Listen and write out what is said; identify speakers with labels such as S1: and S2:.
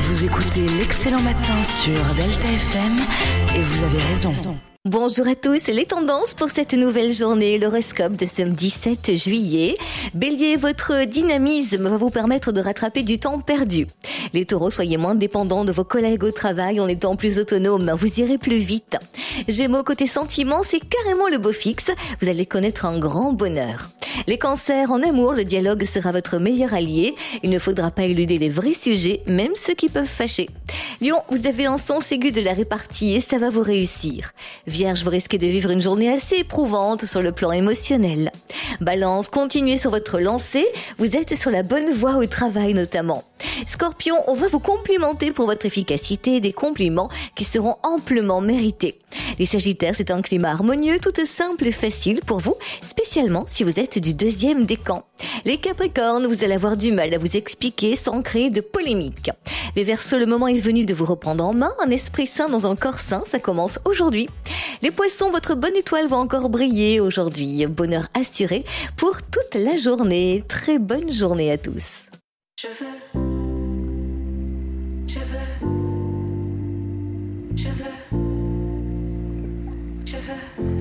S1: Vous écoutez l'Excellent Matin sur Delta FM et vous avez raison.
S2: Bonjour à tous, les tendances pour cette nouvelle journée, l'horoscope de ce 17 juillet. Bélier, votre dynamisme va vous permettre de rattraper du temps perdu. Les taureaux, soyez moins dépendants de vos collègues au travail en étant plus autonomes, vous irez plus vite. Gémeaux, côté sentiments, c'est carrément le beau fixe, vous allez connaître un grand bonheur. Les cancers, en amour, le dialogue sera votre meilleur allié. Il ne faudra pas éluder les vrais sujets, même ceux qui peuvent fâcher. Lion, vous avez un sens aigu de la répartie et ça va vous réussir. Vierge, vous risquez de vivre une journée assez éprouvante sur le plan émotionnel. Balance, continuez sur votre lancée, vous êtes sur la bonne voie au travail notamment. Scorpion, on va vous complimenter pour votre efficacité, des compliments qui seront amplement mérités. Les Sagittaires, c'est un climat harmonieux, tout simple et facile pour vous, spécialement si vous êtes du deuxième décan. Les Capricornes, vous allez avoir du mal à vous expliquer sans créer de polémique. Les Verseaux, le moment est venu de vous reprendre en main, un esprit sain dans un corps sain, ça commence aujourd'hui. Les Poissons, votre bonne étoile va encore briller aujourd'hui, bonheur assuré pour toute la journée. Très bonne journée à tous.
S3: Je veux, je veux, je veux, je veux.